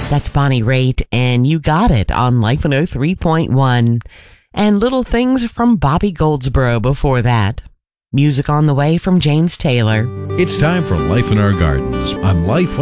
That's Bonnie Raitt, and You Got It on Life 103.1. And Little Things from Bobby Goldsboro before that. Music on the way from James Taylor. It's time for Life in Our Gardens on Life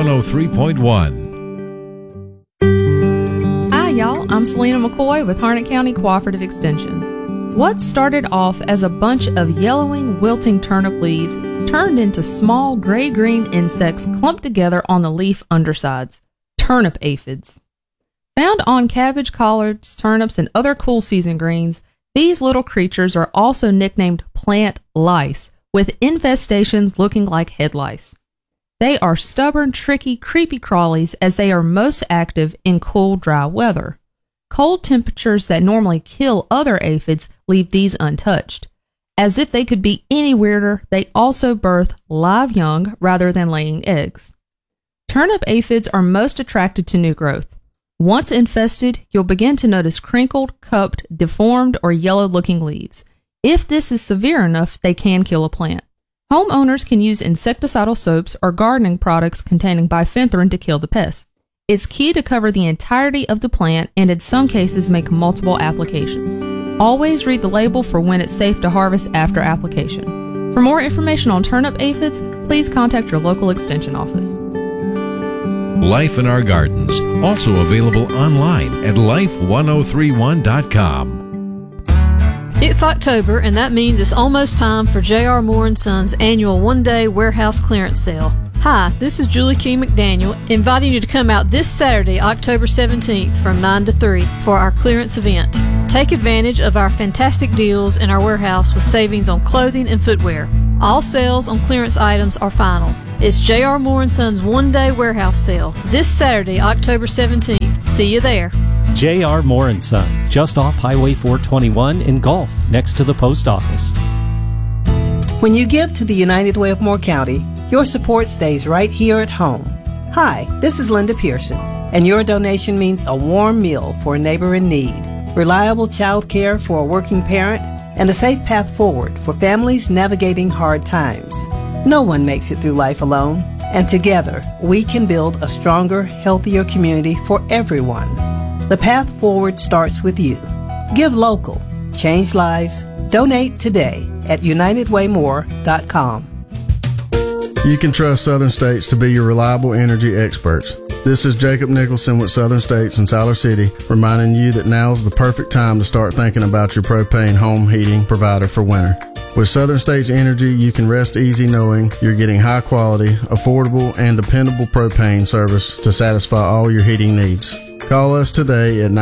103.1. Hi, y'all. I'm Selena McCoy with Harnett County Cooperative Extension. What started off as a bunch of yellowing, wilting turnip leaves turned into small gray-green insects clumped together on the leaf undersides. Turnip aphids. Found on cabbage, collards, turnips, and other cool season greens, these little creatures are also nicknamed plant lice, with infestations looking like head lice. They are stubborn, tricky, creepy crawlies as they are most active in cool, dry weather. Cold temperatures that normally kill other aphids leave these untouched. As if they could be any weirder, they also birth live young rather than laying eggs. Turnip aphids are most attracted to new growth. Once infested, you'll begin to notice crinkled, cupped, deformed, or yellow-looking leaves. If this is severe enough, they can kill a plant. Homeowners can use insecticidal soaps or gardening products containing bifenthrin to kill the pests. It's key to cover the entirety of the plant and in some cases make multiple applications. Always read the label for when it's safe to harvest after application. For more information on turnip aphids, please contact your local extension office. Life in Our Gardens, also available online at life1031.com. It's October, and that means it's almost time for J.R. Moore & Sons' annual one-day warehouse clearance sale. Hi, this is Julie Key McDaniel, inviting you to come out this Saturday, October 17th from 9 to 3 for our clearance event. Take advantage of our fantastic deals in our warehouse with savings on clothing and footwear. All sales on clearance items are final. It's J.R. Moore & Sons' one-day warehouse sale this Saturday, October 17th. See you there. J.R. Moore & Son, just off Highway 421 in Gulf, next to the post office. When you give to the United Way of Moore County, your support stays right here at home. Hi, this is Linda Pearson, and your donation means a warm meal for a neighbor in need, reliable child care for a working parent, and a safe path forward for families navigating hard times. No one makes it through life alone, and together we can build a stronger, healthier community for everyone. The path forward starts with you. Give local. Change lives. Donate today at UnitedWayMore.com. You can trust Southern States to be your reliable energy experts. This is Jacob Nicholson with Southern States in Siler City, reminding you that now is the perfect time to start thinking about your propane home heating provider for winter. With Southern States Energy, you can rest easy knowing you're getting high quality, affordable, and dependable propane service to satisfy all your heating needs. Call us today at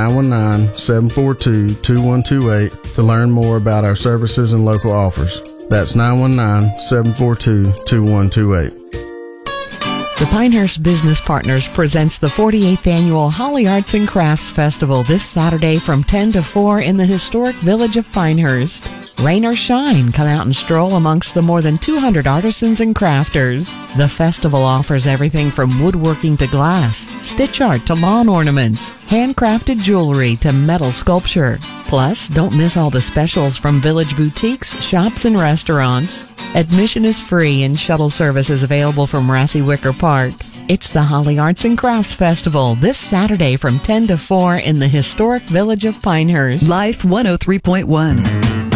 919-742-2128 to learn more about our services and local offers. That's 919-742-2128. The Pinehurst Business Partners presents the 48th Annual Holly Arts and Crafts Festival this Saturday from 10 to 4 in the historic village of Pinehurst. Rain or shine, come out and stroll amongst the more than 200 artisans and crafters. The festival offers everything from woodworking to glass, stitch art to lawn ornaments, handcrafted jewelry to metal sculpture. Plus, don't miss all the specials from village boutiques, shops, and restaurants. Admission is free and shuttle service is available from Rassy Wicker Park. It's the Holly Arts and Crafts Festival this Saturday from 10 to 4 in the historic village of Pinehurst. Life 103.1.